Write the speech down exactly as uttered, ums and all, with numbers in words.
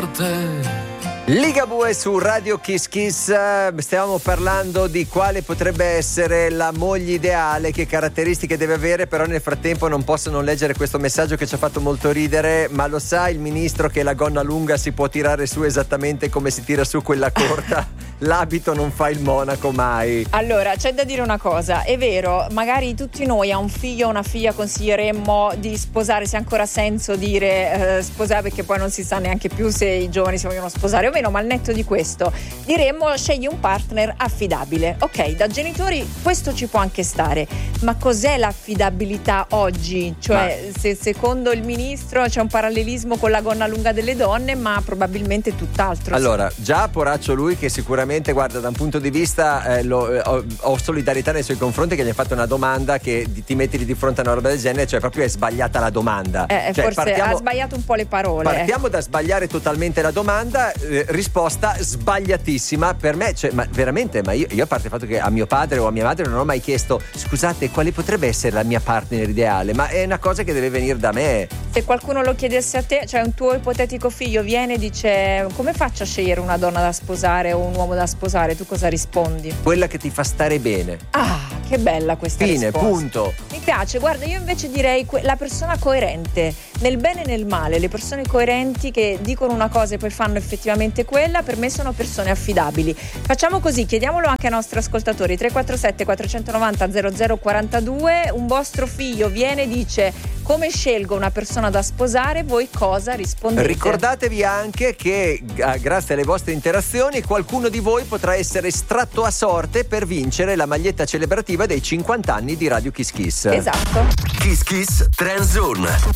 te. Ligabue su Radio Kiss Kiss. Stiamo parlando di quale potrebbe essere la moglie ideale, che caratteristiche deve avere, però nel frattempo non posso non leggere questo messaggio che ci ha fatto molto ridere. Ma lo sa il ministro che la gonna lunga si può tirare su esattamente come si tira su quella corta? L'abito non fa il monaco mai. Allora, c'è da dire una cosa, è vero, magari tutti noi a un figlio o una figlia consiglieremmo di sposare, se ha ancora senso dire eh, sposare, perché poi non si sa neanche più se i giovani si vogliono sposare o meno, ma al netto di questo diremmo scegli un partner affidabile. Ok, da genitori questo ci può anche stare, ma cos'è l'affidabilità oggi? Cioè, ma... se secondo il ministro c'è un parallelismo con la gonna lunga delle donne, ma probabilmente tutt'altro. Allora, già poraccio lui che sicuramente, guarda, da un punto di vista eh, lo, eh, ho, ho solidarietà nei suoi confronti, che gli ha fatto una domanda che ti metti di fronte a una roba del genere, cioè proprio è sbagliata la domanda. Eh, cioè, forse partiamo, ha sbagliato un po' le parole. Partiamo da sbagliare totalmente la domanda, eh, risposta sbagliatissima per me, cioè, ma veramente, ma io, io a parte il fatto che a mio padre o a mia madre non ho mai chiesto scusate quale potrebbe essere la mia partner ideale, ma è una cosa che deve venire da me. Se qualcuno lo chiedesse a te, cioè un tuo ipotetico figlio viene e dice come faccio a scegliere una donna da sposare o un uomo da sposare, tu cosa rispondi? Quella che ti fa stare bene. Ah, che bella questa Fine, risposta. punto. Mi piace, guarda, io invece direi que- la persona coerente, nel bene e nel male. Le persone coerenti che dicono una cosa e poi fanno effettivamente quella, per me sono persone affidabili. Facciamo così, chiediamolo anche ai nostri ascoltatori. Tre quattro sette quattro nove zero zero zero quattro due. Un vostro figlio viene e dice come scelgo una persona da sposare, voi cosa rispondete? Ricordatevi anche che grazie alle vostre interazioni qualcuno di voi potrà essere estratto a sorte per vincere la maglietta celebrativa dei cinquanta anni di Radio Kiss Kiss. Esatto. Kiss Kiss Trend Zone.